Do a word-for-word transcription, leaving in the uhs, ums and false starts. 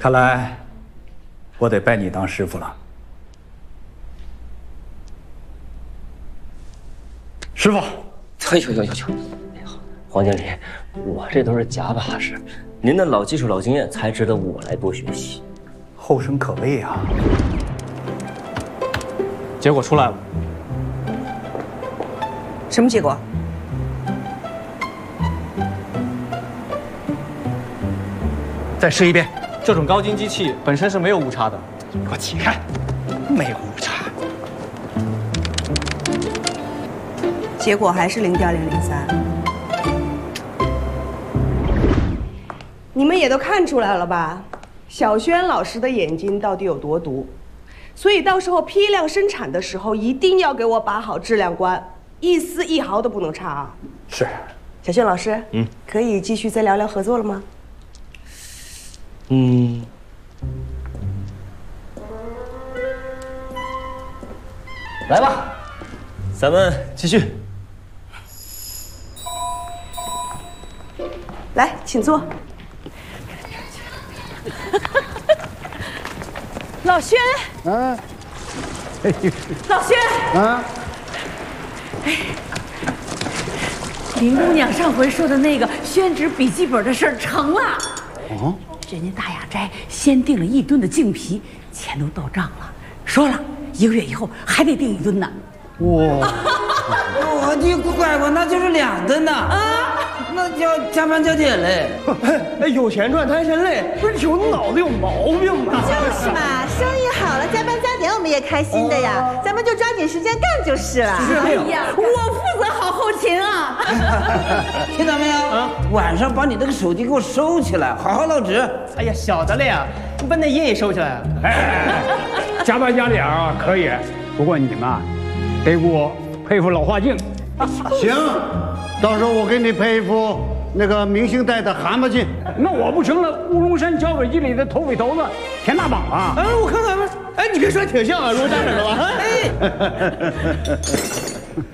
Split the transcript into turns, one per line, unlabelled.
看来我得拜你当师傅了。师傅，
哎呦呦呦呦！哎呀，黄经理，我这都是假把式，您的老技术、老经验才值得我来多学习。
后生可畏啊！
结果出来了。
什么结果？
再试一遍。这种高精机器本身是没有误差的。
给我起开！没有误差。
结果还是零点零零三。你们也都看出来了吧？小轩老师的眼睛到底有多毒？所以到时候批量生产的时候，一定要给我把好质量关，一丝一毫都不能差啊！
是。
小轩老师，嗯，可以继续再聊聊合作了吗？
嗯。来吧，咱们继续。
来，请坐。
老轩，
啊，
老轩，
啊，
林姑娘上回说的那个宣纸笔记本的事儿成了。
哦，
人家大雅斋先订了一吨的净皮，钱都到账了，说了一个月以后还得订一吨呢。
哇，
我的乖乖，那就是两吨呐！啊，那叫加班加点嘞。
哎，有钱赚贪生累，不是有脑子有毛病吗？
就是嘛，生意好了，加班加点我们也开心的呀。咱们就抓紧时间干就是了。
哎呀，我负责好后勤啊！
听到没有？啊，晚上把你那个手机给我收起来，好好唠纸。
哎呀，晓得了呀，你把那烟也收起来。
哎，加班加点啊，可以。不过你们啊，得给我配副老花镜。
行，到时候我给你配一副那个明星戴的蛤蟆镜。
那我不成了乌龙山剿匪记里的头匪头子田大宝啊？
哎，我看看吧。哎，你别说挺像啊，如戴着是吧？哎。